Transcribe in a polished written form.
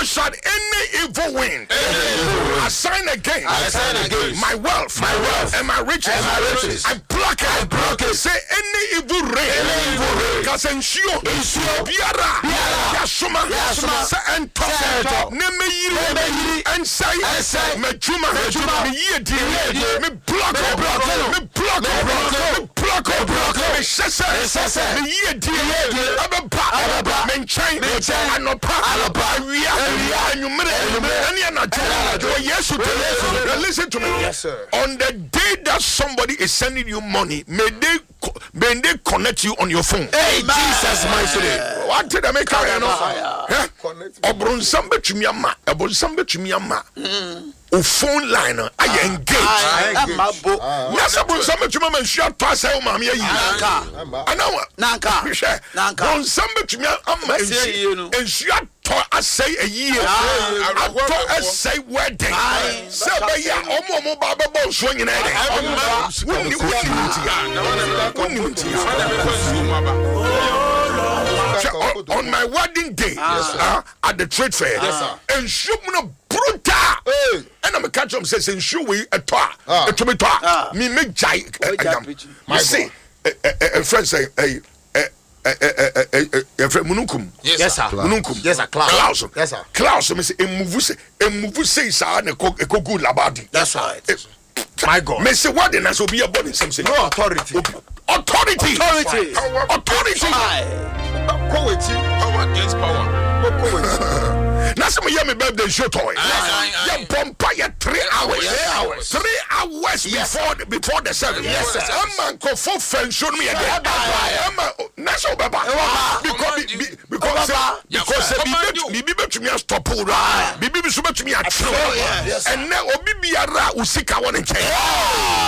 shall any evil wind assign again my wealth and my riches. I block it. Say any evil rain. Cause ensure biara yasuma say ento neme yiri and say mejuma me yedi me block me shese me yedi ababa me chain anopa wia anyumre any anajo yes listen to me. Yes, sir. On the day that somebody is sending you money, may they connect you on your phone. Hey, Jesus, my name. What did I make a no? Obronsam betumi ama. O phone line I engage. Nasa bronsam betumi ama nsia to asai o maame ayi. Nanka. Bronsam betumi ama nsia to asai ayi. To asai wedding. Say ya omo baba bo so nyina dey. On my wedding day at the trade fair, and Shumna brutal. And I'm a catch up says, and shoe we a toa, a tomato, me make jay. I say, a friend say, Munukum. Yes, sir. Munukum. Yes, sir. Klaus. Yes, sir. Klaus, me say, a move say, sir, and a good labadi. That's right. My God. Me say, what then I shall be a body something. No authority. Authority. Power against power. Now some of my birthday show toy. You bump 3 hours. 3 hours before the service. Yes, sir. I'm man go for friend show me again. National baba. Because bibi to me stop bibi so to me a and now obi biara usika won nche.